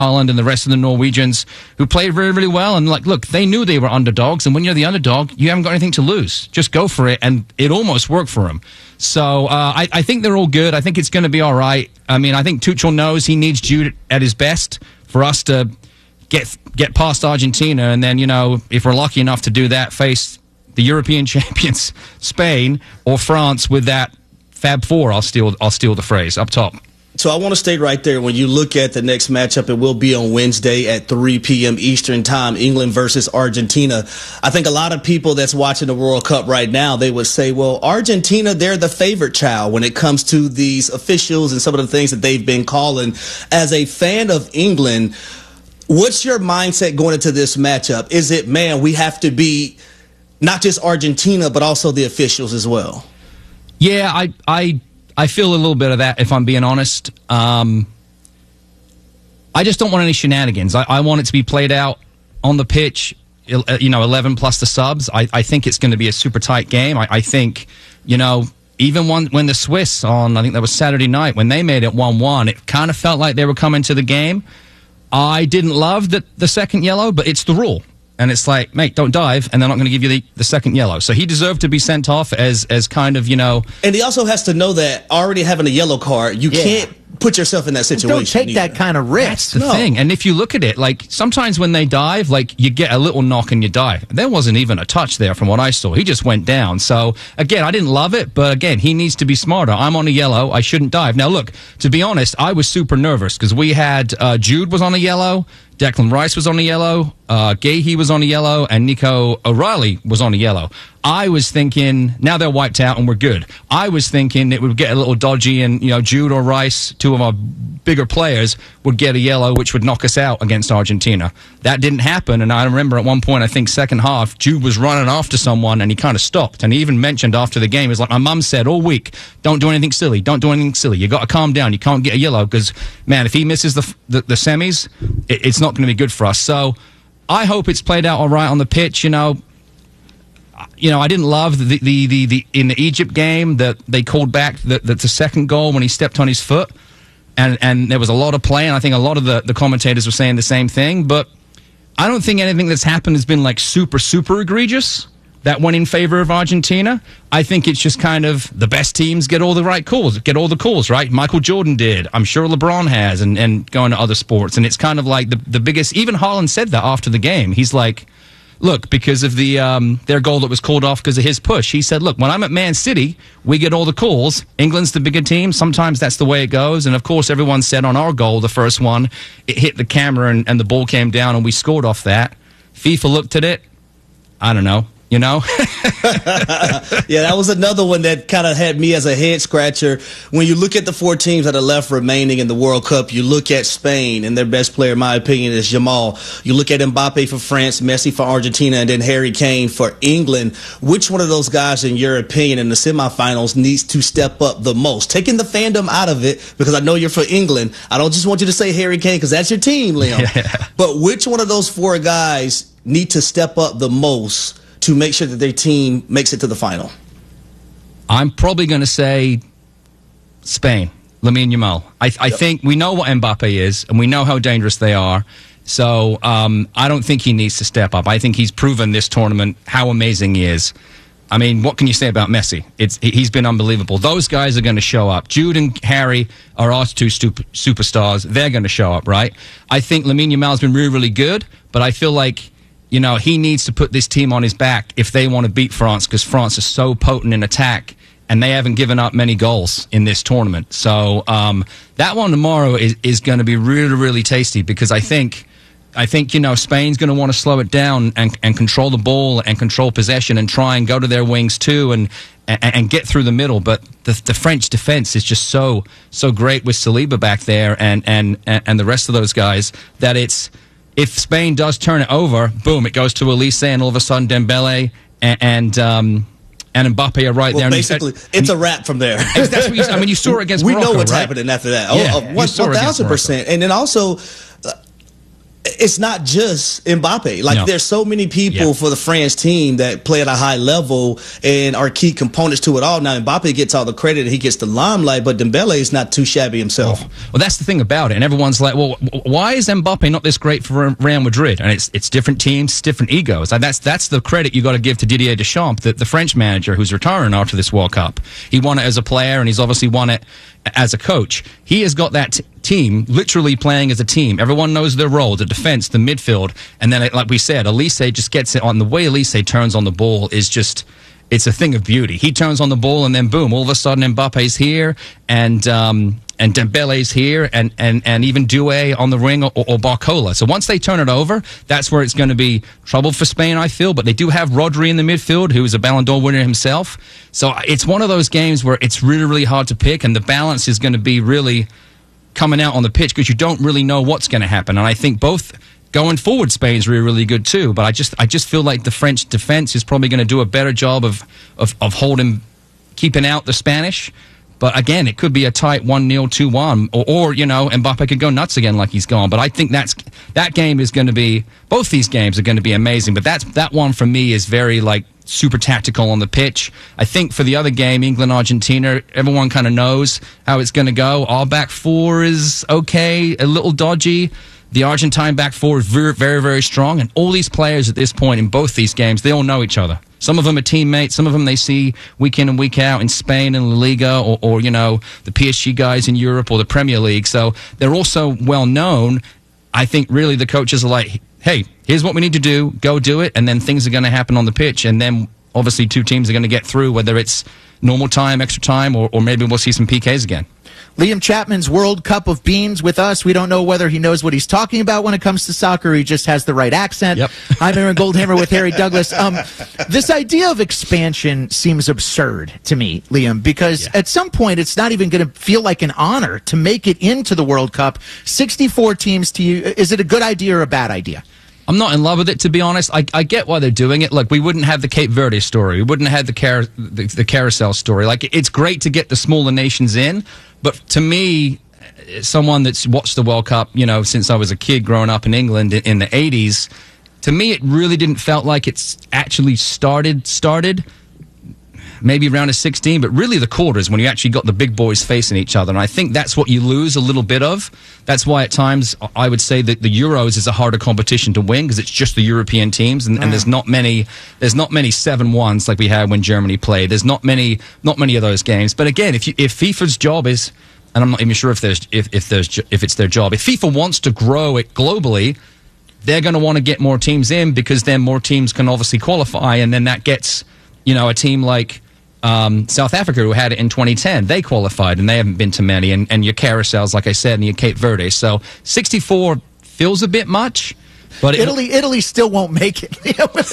Haaland and the rest of the Norwegians who played really, really well. And like, look, they knew they were underdogs. And when you're the underdog, you haven't got anything to lose. Just go for it. And it almost worked for them. So I think they're all good. I think it's going to be all right. I mean, I think Tuchel knows he needs Jude at his best for us to get past Argentina. And then, you know, if we're lucky enough to do that, face the European champions, Spain or France with that Fab Four, I'll steal the phrase, up top. So I want to stay right there. When you look at the next matchup, it will be on Wednesday at 3 p.m. Eastern Time, England versus Argentina. I think a lot of people that's watching the World Cup right now, they would say, well, Argentina, they're the favorite child when it comes to these officials and some of the things that they've been calling. As a fan of England, what's your mindset going into this matchup? Is it, man, we have to be not just Argentina, but also the officials as well? Yeah, I feel a little bit of that, if I'm being honest. I just don't want any shenanigans. I want it to be played out on the pitch, 11 plus the subs. I think it's going to be a super tight game. I think, even when the Swiss on, I think that was Saturday night, when they made it 1-1, it kind of felt like they were coming to the game. I didn't love the second yellow, but it's the rule. And it's like, mate, don't dive, and they're not going to give you the second yellow. So he deserved to be sent off as kind of, And he also has to know that already having a yellow card, you can't put yourself in that situation. Don't take that kind of risk. That's the thing. And if you look at it, like, sometimes when they dive, like, you get a little knock and you dive. There wasn't even a touch there from what I saw. He just went down. So, again, I didn't love it, but again, he needs to be smarter. I'm on a yellow. I shouldn't dive. Now, look, to be honest, I was super nervous because we had Jude was on a yellow, Declan Rice was on a yellow, Gahey was on a yellow, and Nico O'Reilly was on a yellow. I was thinking, now they're wiped out and we're good. I was thinking it would get a little dodgy and, Jude or Rice, two of our bigger players, would get a yellow, which would knock us out against Argentina. That didn't happen, and I remember at one point, I think second half, Jude was running after someone and he kind of stopped. And he even mentioned after the game, it's like my mum said all week, don't do anything silly, don't do anything silly. You got to calm down. You can't get a yellow because, man, if he misses the semis, it's not going to be good for us. So I hope it's played out all right on the pitch. I didn't love the in the Egypt game that they called back the second goal when he stepped on his foot, and there was a lot of play, and I think a lot of the commentators were saying the same thing. But I don't think anything that's happened has been like super egregious that went in favor of Argentina. I think it's just kind of the best teams get all the right calls, right? Michael Jordan did. I'm sure LeBron has, and going to other sports. And it's kind of like the biggest, even Haaland said that after the game. He's like, look, because of their goal that was called off because of his push, he said, look, when I'm at Man City, we get all the calls. England's the bigger team. Sometimes that's the way it goes. And, of course, everyone said on our goal, the first one, it hit the camera and the ball came down and we scored off that. FIFA looked at it. I don't know. Yeah, that was another one that kind of had me as a head scratcher. When you look at the four teams that are left remaining in the World Cup, you look at Spain, and their best player, in my opinion, is Yamal. You look at Mbappe for France, Messi for Argentina, and then Harry Kane for England. Which one of those guys, in your opinion, in the semifinals needs to step up the most? Taking the fandom out of it, because I know you're for England. I don't just want you to say Harry Kane because that's your team, Leon. Yeah. But which one of those four guys need to step up the most to make sure that their team makes it to the final? I'm probably going to say Spain, Lamine Yamal. I think we know what Mbappe is, and we know how dangerous they are. So I don't think he needs to step up. I think he's proven this tournament how amazing he is. I mean, what can you say about Messi? He's been unbelievable. Those guys are going to show up. Jude and Harry are our two superstars. They're going to show up, right? I think Lamine Yamal's been really, really good, but I feel like he needs to put this team on his back if they want to beat France, because France is so potent in attack, and they haven't given up many goals in this tournament. So that one tomorrow is going to be really, really tasty, because I think Spain's going to want to slow it down and control the ball and control possession and try and go to their wings too and get through the middle. But the French defense is just so great with Saliba back there and the rest of those guys that if Spain does turn it over, boom, it goes to Elise, and all of a sudden Dembele and Mbappe are right there. Basically, it's a wrap from there. That's what you saw it against Morocco, know what's right? happening after that. Yeah, 1,000%. And then also, it's not just Mbappe. Like, there's so many people for the France team that play at a high level and are key components to it all. Now, Mbappe gets all the credit, he gets the limelight, but Dembele is not too shabby himself. Well, that's the thing about it. And everyone's like, well, why is Mbappe not this great for Real Madrid? And it's different teams, different egos. And that's the credit you got to give to Didier Deschamps, the French manager who's retiring after this World Cup. He won it as a player, and he's obviously won it as a coach. He has got that team literally playing as a team. Everyone knows their role, the defense, the midfield, and then, like we said, Elise just gets it on. The way Elise turns on the ball is just, it's a thing of beauty. He turns on the ball, and then boom, all of a sudden Mbappe's here, and Dembele's here, and even Doué on the wing, or Barcola. So once they turn it over, that's where it's going to be trouble for Spain, I feel. But they do have Rodri in the midfield, who is a Ballon d'Or winner himself. So it's one of those games where it's really, really hard to pick, and the balance is going to be really coming out on the pitch because you don't really know what's going to happen. And I think both going forward, Spain's really, really good too. But I just feel like the French defense is probably going to do a better job of keeping out the Spanish. But again, it could be a tight 1-0, 2-1, or Mbappe could go nuts again like he's gone. But I think that game is going to be, both these games are going to be amazing. But that one for me is very super tactical on the pitch. I think for the other game, England-Argentina, everyone kind of knows how it's going to go. Our back four is okay, a little dodgy. The Argentine back four is very, very, very strong. And all these players at this point in both these games, they all know each other. Some of them are teammates. Some of them they see week in and week out in Spain and La Liga, or the PSG guys in Europe or the Premier League. So they're also well known. I think really the coaches are like, hey, here's what we need to do. Go do it. And then things are going to happen on the pitch. And then obviously two teams are going to get through, whether it's normal time, extra time, or maybe we'll see some PKs again. Liam Chapman's World Cup of Beans with us. We don't know whether he knows what he's talking about when it comes to soccer. He just has the right accent. Yep. I'm Aaron Goldhammer with Harry Douglas. This idea of expansion seems absurd to me, Liam, because at some point it's not even going to feel like an honor to make it into the World Cup. 64 teams to you. Is it a good idea or a bad idea? I'm not in love with it, to be honest. I get why they're doing it. Look, we wouldn't have the Cape Verde story. We wouldn't have the carousel story. It's great to get the smaller nations in, but to me, someone that's watched the World Cup, since I was a kid growing up in England in the 80s, to me it really didn't felt like it's actually started. Maybe round of 16, but really the quarters when you actually got the big boys facing each other. And I think that's what you lose a little bit of. That's why at times I would say that the Euros is a harder competition to win because it's just the European teams, and there's not many 7-1s like we had when Germany played. There's not many of those games. But again, if FIFA's job is, and I'm not even sure if it's their job, if FIFA wants to grow it globally, they're going to want to get more teams in because then more teams can obviously qualify, and then that gets a team like South Africa, who had it in 2010, they qualified, and they haven't been to many. And your carousels, like I said, and your Cape Verde. So 64 feels a bit much, but Italy still won't make it.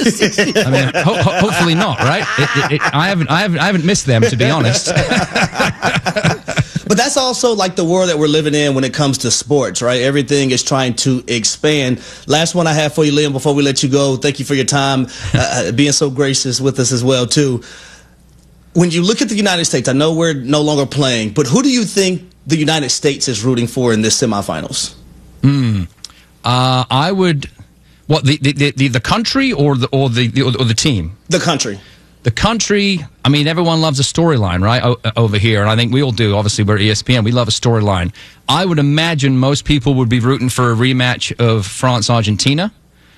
I mean, hopefully not, right? I haven't missed them, to be honest. But that's also like the world that we're living in when it comes to sports, right? Everything is trying to expand. Last one I have for you, Liam, before we let you go. Thank you for your time, being so gracious with us as well, too. When you look at the United States, I know we're no longer playing, but who do you think the United States is rooting for in this semifinals? I would. What, the country or the team? The country. The country. I mean, everyone loves a storyline, right? Over here, and I think we all do. Obviously, we're ESPN. We love a storyline. I would imagine most people would be rooting for a rematch of France-Argentina.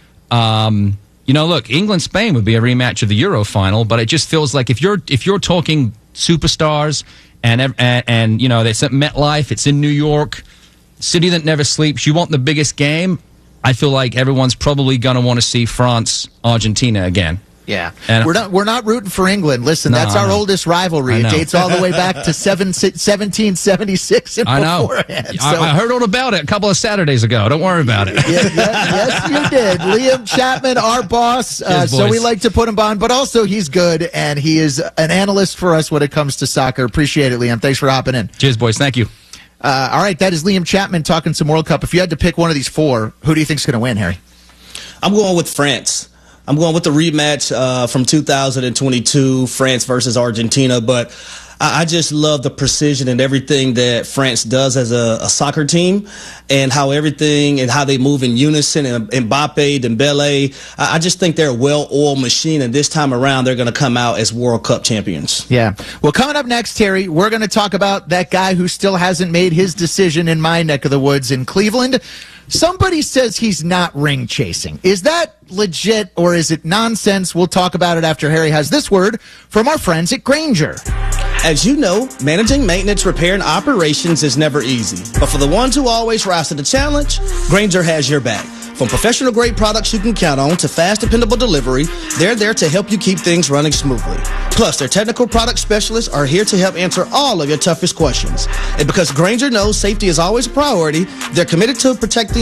Look, England-Spain would be a rematch of the Euro final, but it just feels like if you're talking superstars and it's at MetLife, it's in New York, city that never sleeps, you want the biggest game, I feel like everyone's probably going to want to see France-Argentina again. Yeah, and we're not rooting for England. Listen, that's our oldest rivalry. It dates all the way back to 1776 and beforehand. I heard all about it a couple of Saturdays ago. Don't worry about it. Yes, you did. Liam Chapman, our boss. So we like to put him on, but also he's good, and he is an analyst for us when it comes to soccer. Appreciate it, Liam. Thanks for hopping in. Cheers, boys. Thank you. All right, that is Liam Chapman talking some World Cup. If you had to pick one of these four, who do you think is going to win, Harry? I'm going with France. I'm going with the rematch from 2022, France versus Argentina. But I just love the precision and everything that France does as a soccer team, and how they move in unison. And Mbappe, Dembele, I just think they're a well-oiled machine, and this time around they're going to come out as World Cup champions. Yeah. Well, coming up next, Terry, we're going to talk about that guy who still hasn't made his decision in my neck of the woods in Cleveland. Somebody says he's not ring chasing. Is that legit or is it nonsense? We'll talk about it after Harry has this word from our friends at Grainger. As you know, managing maintenance, repair, and operations is never easy. But for the ones who always rise to the challenge, Grainger has your back. From professional-grade products you can count on to fast, dependable delivery, they're there to help you keep things running smoothly. Plus, their technical product specialists are here to help answer all of your toughest questions. And because Grainger knows safety is always a priority, they're committed to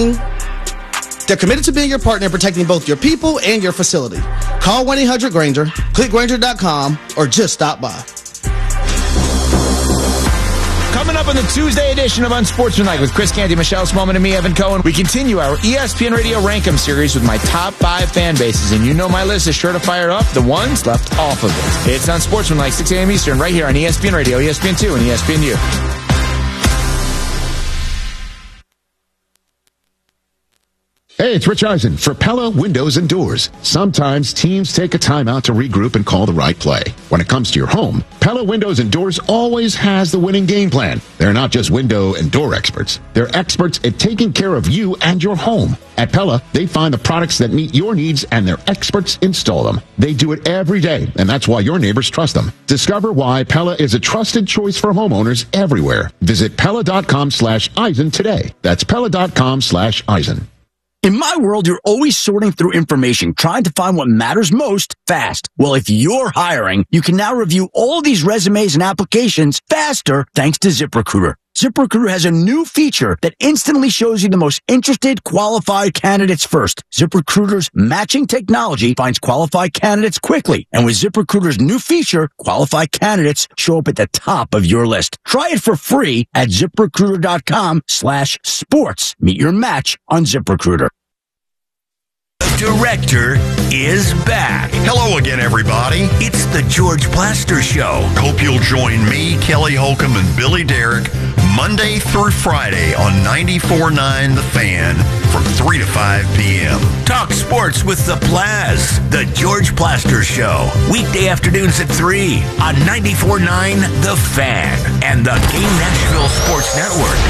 being your partner in protecting both your people and your facility. Call 1-800-GRAINGER, click Grainger.com, or just stop by. Coming up on the Tuesday edition of Unsportsmanlike with Chris Canty, Michelle Smallman, and me, Evan Cohen, we continue our ESPN Radio Rank 'em series with my top 5 fan bases. And you know my list is sure to fire up the ones left off of it. It's Unsportsmanlike, 6 a.m. Eastern, right here on ESPN Radio, ESPN2, and ESPNU. Hey, it's Rich Eisen for Pella Windows and Doors. Sometimes teams take a timeout to regroup and call the right play. When it comes to your home, Pella Windows and Doors always has the winning game plan. They're not just window and door experts. They're experts at taking care of you and your home. At Pella, they find the products that meet your needs and their experts install them. They do it every day, and that's why your neighbors trust them. Discover why Pella is a trusted choice for homeowners everywhere. Visit Pella.com/Eisen today. That's Pella.com/Eisen. In my world, you're always sorting through information, trying to find what matters most fast. Well, if you're hiring, you can now review all these resumes and applications faster thanks to ZipRecruiter. ZipRecruiter has a new feature that instantly shows you the most interested, qualified candidates first. ZipRecruiter's matching technology finds qualified candidates quickly. And with ZipRecruiter's new feature, qualified candidates show up at the top of your list. Try it for free at ZipRecruiter.com/sports. Meet your match on ZipRecruiter. Director is back. Hello again, everybody. It's the George Plaster Show. Hope you'll join me, Kelly Holcomb, and Billy Derrick Monday through Friday on 94.9 The Fan from 3 to 5 p.m. Talk sports with the Plaz. The George Plaster Show. Weekday afternoons at 3 on 94.9 The Fan and the Game Nashville Sports Network.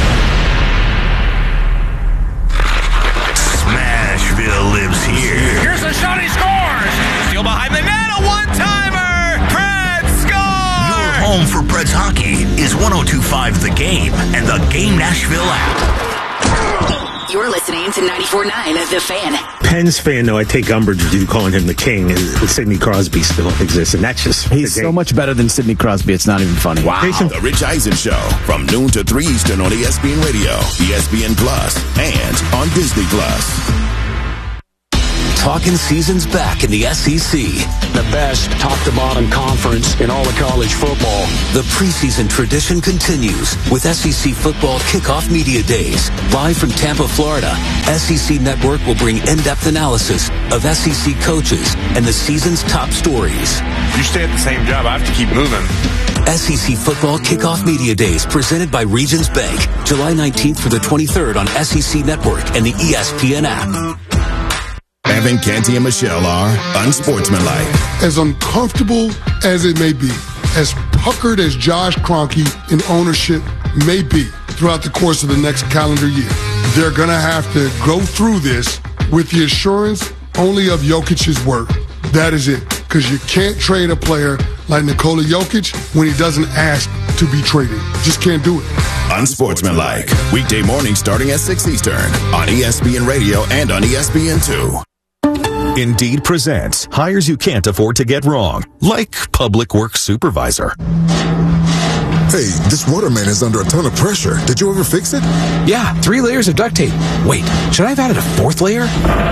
Smashville lives here. Here's the shot, he scores! Still behind the net, a one-timer! Preds score! Your home for Preds hockey is 102.5 The Game and the Game Nashville app. You're listening to 94.9 The Fan. Pens fan, though, I take umbrage with you calling him the king, and Sidney Crosby still exists, and that's just... He's so much better than Sidney Crosby, it's not even funny. Wow. The Rich Eisen Show, from noon to 3 Eastern on ESPN Radio, ESPN Plus, and on Disney Plus. Talking seasons back in the SEC. The best top-to-bottom conference in all of college football. The preseason tradition continues with SEC Football Kickoff Media Days. Live from Tampa, Florida, SEC Network will bring in-depth analysis of SEC coaches and the season's top stories. If you stay at the same job, I have to keep moving. SEC Football Kickoff Media Days presented by Regions Bank. July 19th through the 23rd on SEC Network and the ESPN app. Evan Canty and Michelle are Unsportsmanlike. As uncomfortable as it may be, as puckered as Josh Kroenke in ownership may be throughout the course of the next calendar year, they're going to have to go through this with the assurance only of Jokic's word. That is it. Because you can't trade a player like Nikola Jokic when he doesn't ask to be traded. Just can't do it. Unsportsmanlike. Weekday mornings starting at 6 Eastern on ESPN Radio and on ESPN2. Indeed presents hires you can't afford to get wrong, like public works supervisor. Hey, this waterman is under a ton of pressure. Did you ever fix it? Yeah, 3 layers of duct tape. Wait, should I have added a 4th layer?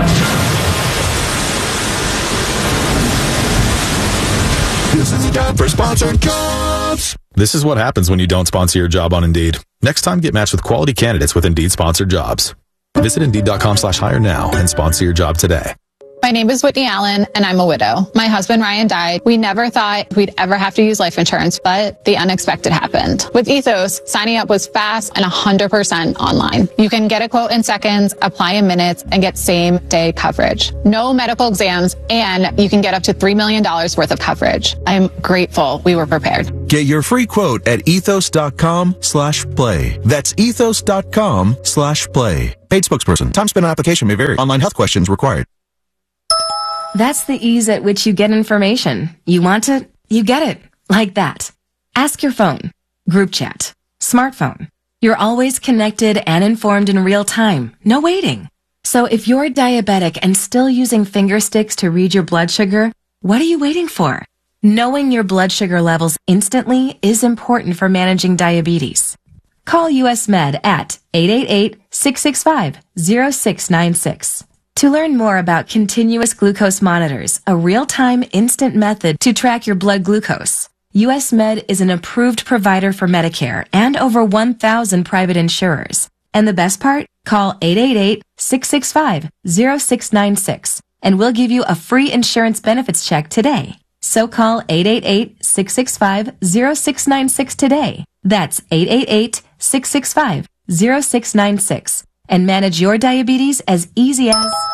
This is time for sponsored jobs. This is what happens when you don't sponsor your job on Indeed. Next time, get matched with quality candidates with Indeed sponsored jobs. Visit Indeed.com/hire now and sponsor your job today. My name is Whitney Allen, and I'm a widow. My husband, Ryan, died. We never thought we'd ever have to use life insurance, but the unexpected happened. With Ethos, signing up was fast and 100% online. You can get a quote in seconds, apply in minutes, and get same-day coverage. No medical exams, and you can get up to $3 million worth of coverage. I'm grateful we were prepared. Get your free quote at ethos.com/play. That's ethos.com/play. Paid spokesperson. Time spent on application may vary. Online health questions required. That's the ease at which you get information. You want it, you get it. Like that. Ask your phone. Group chat. Smartphone. You're always connected and informed in real time. No waiting. So if you're diabetic and still using finger sticks to read your blood sugar, what are you waiting for? Knowing your blood sugar levels instantly is important for managing diabetes. Call US Med at 888-665-0696. To learn more about continuous glucose monitors, a real-time instant method to track your blood glucose, US Med is an approved provider for Medicare and over 1,000 private insurers. And the best part? Call 888-665-0696 and we'll give you a free insurance benefits check today. So call 888-665-0696 today. That's 888-665-0696 and manage your diabetes as easy as